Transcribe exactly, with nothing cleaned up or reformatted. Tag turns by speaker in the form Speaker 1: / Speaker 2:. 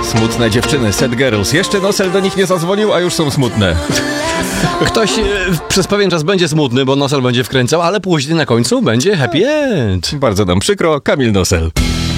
Speaker 1: Smutne dziewczyny, sad girls. Jeszcze Nosel do nich nie zadzwonił, a już są smutne.
Speaker 2: Ktoś e, przez pewien czas będzie smutny, bo Nosel będzie wkręcał, ale później na końcu będzie happy end.
Speaker 1: Bardzo nam przykro, Kamil Nosel.